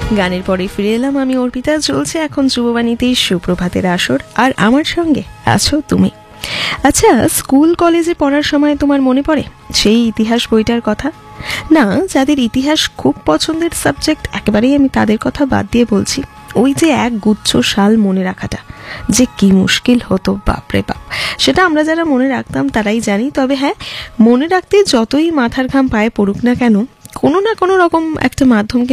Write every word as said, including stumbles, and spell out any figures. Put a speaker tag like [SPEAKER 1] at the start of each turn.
[SPEAKER 1] গানের পরে ফিরে এলাম আমি অর্পিতা। চলছে এখন যুববাণীতে সুপ্রভাতের আসর, আর আমার সঙ্গে আছো তুমি। আচ্ছা, স্কুল কলেজে পড়ার সময় তোমার মনে পড়ে সেই ইতিহাস বইটার কথা? না, যাদের ইতিহাস খুব পছন্দের সাবজেক্ট, একেবারেই আমি তাদের কথা বাদ দিয়ে বলছি। ওই যে এক গুচ্ছ সাল মনে রাখাটা যে কি মুশকিল হতো, বাপরে বাপ। সেটা আমরা যারা মনে রাখতাম তারাই জানি। তবে হ্যাঁ, মনে রাখতে যতই মাথার ঘাম পায়ে পড়ুক না কেন, কোনো না কোনো রকম একটা মাধ্যম